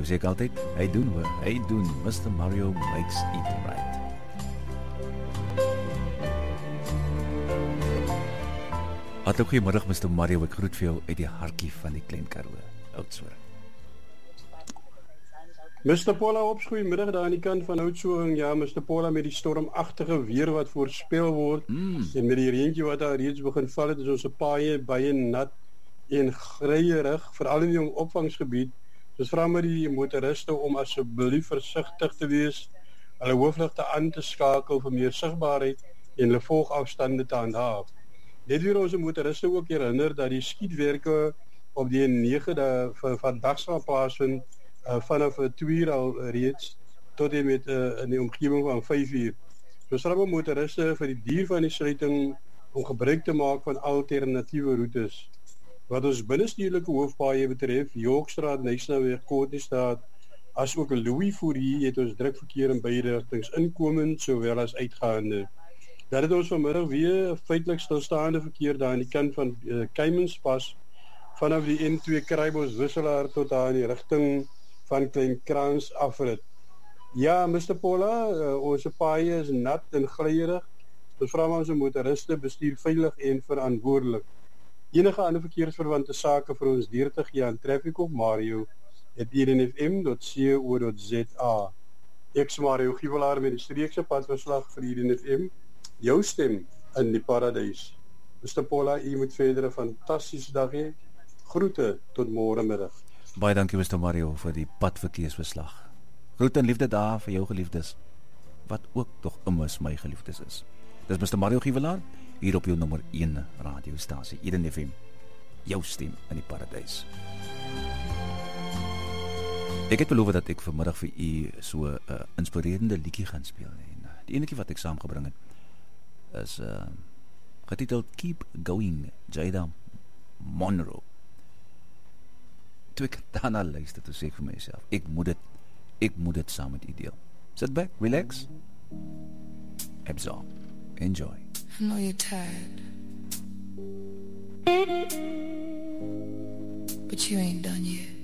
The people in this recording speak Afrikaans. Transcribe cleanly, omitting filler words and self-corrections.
nou sê ek altyd, hy doen, Mr. Mario makes it right. Hartlik goeiemiddag Mr. Mario, ek groet vir jou uit die hartjie van die Klein Karoo, Oudtshoorn. Mr. Paula, goeiemiddag daar aan die kant van Oudtshoorn. Ja, Mr. Paula, met die stormagtige weer wat voorspel word, en met die reentjie wat daar reeds begin val het, is ons paaie baie nat en gryerig, veral in die opvangsgebied. Dus vra maar die motoriste om asseblief versigtig te wees, hulle hoofligte aan te skakel vir meer sigbaarheid en hulle volgafstande te handhaaf. Dit weer ons motoriste ook herinner dat die skietwerke op die 9de van vandag sal plaasvind vanaf 2 uur al reeds tot en met in die omgewing van 5 uur. Dus vra maar motoriste vir die duur van die sluiting om gebruik te maak van alternatiewe roetes. Wat ons binnestedelike hoofpaaie betref, Yorkstraat, Nysnaweg, Courtneystraat, as ook Louis Fourie, het ons druk verkeer in beide rigtings inkomend, sowel as uitgaande. Dat het ons vanmiddag weer feitelik stilstaande verkeer daar aan die kant van Keimenspas, vanaf die N2 Kraaibos wisselaar tot daar in die rigting van Klein Kraans afrit. Ja, Mr. Paula, ons paaie is nat en glyerig, dus vra maar ons motoriste bestuur veilig en verantwoordelik. Enige ander verkeersverwante sake vir ons deur te gee aan Traffic of Mario @ednfm.co.za. Ek Mario Giewelaar met die streekse padverslag vir EDNFM, jou stem in die paradys. Mr. Paula, u moet verder 'n fantastiese dag hê. Groete tot môre middag. Baie dankie Mr. Mario vir die padverkeersverslag. Groete en liefde daar vir jou geliefdes, wat ook tog immers my geliefdes is. Dis Mr. Mario Giewelaar, hier op jou nommer 1 radiostasie, EDNFM, jou stem in die paradys. Ek het beloof dat ek vanmiddag vir u so 'n inspirerende liedjie gaan speel. En die enetjie wat ek saamgebring het, is getiteld Keep Going, Jada Monroe. Toe ek daarna luister, toe sê ek vir myself, ek moet dit saam met u deel. Sit back, relax, absorb, enjoy. I know you're tired, but you ain't done yet.